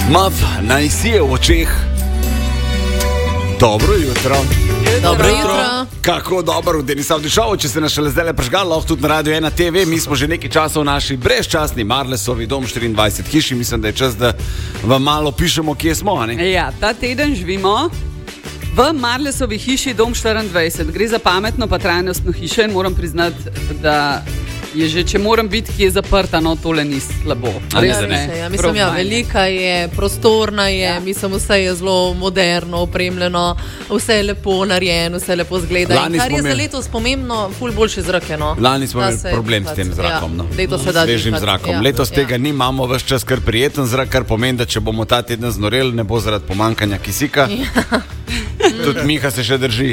Mav, naj si je v očeh. Dobro jutro. Dobro jutro. Kako dobro, Denisov Dišov, če ste nas šele zdaj prežgali, lahko tudi na Radio 1 TV. Mi smo že nekaj časa v naši brezčasni Marlesovi dom 24 hiši. Mislim, da je čas, da vam malo pišemo, kje smo. Ja, ta teden živimo v Marlesovi hiši dom 24. Gre za pametno pa trajnostno hišo in moram priznati, da je že, če moram biti, ki je zaprta, no tole ni slabo. Res ne. Ja, mislim, velika je, prostorna je, mislim, vse je zelo moderno, opremljeno, vse je lepo narejeno, vse lepo zgleda. Kar je za letos pomembno, ful boljše zrake. No. Lani smo imeli problem s tem zrakom. Svežim zrakom. Letos tega nimamo, ves čas kar prijeten zrak, kar pomeni, da če bomo ta teden znoreli, ne bo zaradi pomankanja kisika. Tudi Miha se še drži.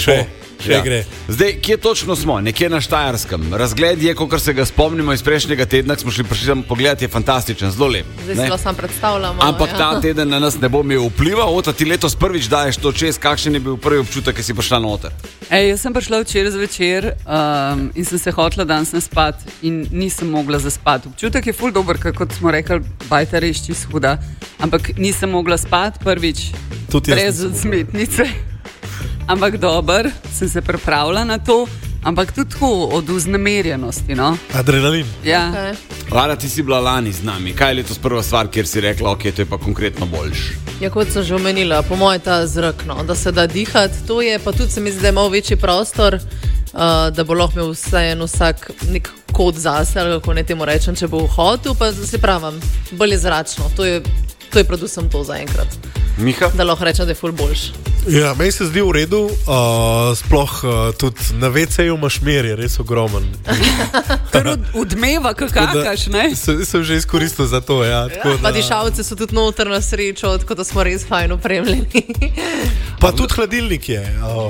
Še gre. Zdaj, kje točno smo? Nekje na Štajerskem. Razgled je, kot se ga spomnimo iz prejšnjega tedna, smo prišli tam pogledati, je fantastičen, zelo lep. Zdaj se vam predstavljamo. Ampak ta teden na nas ne bo imel vpliva. Ota, ti letos prvič daješ to čez, kakšen je bil prvi občutek, ki si prišla noter? Jaz sem prišla včeraj zvečer in sem se hotela danes naspati in nisem mogla zaspati. Občutek je ful dober, kot smo rekli, bajta res čisto huda. Ampak nisem mogla spati prvič brez smetnice. Ampak dober, sem se pripravila na to, ampak tudi od vznemirjenosti. No? Adrenalin. Ja. Lara, ti si bila lani z nami. Kaj je letos prva stvar, kjer si rekla, ok, to je pa konkretno boljš? Ja, kot sem že omenila, po moje ta zrak, no, da se da dihati, to je, pa tudi se mi zdi, da je malo večji prostor, da bo lahko imel vsak nek kot zase, ali kako ne temu rečem, če bo v hotel, pa se pravim, bolj je zračno. To je predvsem to zaenkrat. Miha? Da lahko rečem, da je ful boljš. Ja, meni se zdi v redu, sploh tudi na WC-ju imaš mer, je res ogromen. Kar odmeva, kakakaš, ne? Sem že izkoristil za to, ja. Pa dišavce so tudi noter na srečo, tako da smo res fajn opremljeni. Pa tudi hladilnik je.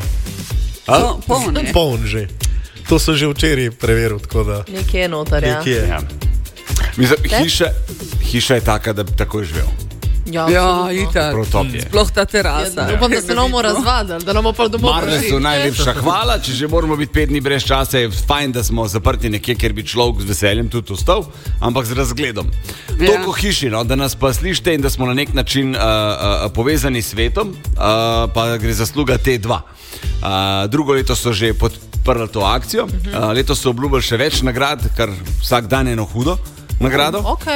Poln že. To sem že včeraj preveril, tako da. Nekje je noter, ja. Ja. Mislim, hiša je taka, da bi tako živel. Ja, itak. Sploh ta terasa. Upam, da se nam razvadili, da nam pa domov prišli. Marlesu najlepša hvala, če že moramo biti 5 dni brez časa, je fajn, da smo zaprti nekje, kjer bi človek z veseljem tudi ostal, ampak z razgledom. Toliko hiši, no, da nas pa slišite in da smo na nek način povezani s svetom, pa gre zasluga T2. Drugo leto so že podprli to akcijo, letos so obljubili še več nagrad, kar vsak dan eno hudo nagrado.